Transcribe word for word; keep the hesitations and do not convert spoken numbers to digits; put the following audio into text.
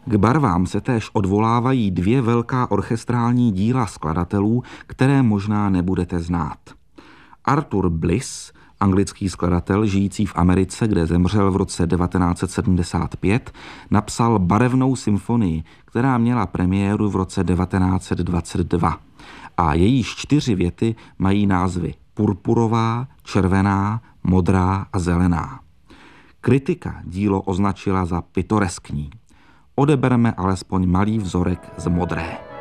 K barvám se též odvolávají dvě velká orchestrální díla skladatelů, které možná nebudete znát. Arthur Bliss, anglický skladatel žijící v Americe, kde zemřel v roce devatenáct set sedmdesát pět, napsal barevnou symfonii, která měla premiéru v roce devatenáct set dvacet dva. A jejíž čtyři věty mají názvy purpurová, červená, modrá a zelená. Kritika dílo označila za pitoreskní. Odebereme alespoň malý vzorek z modré.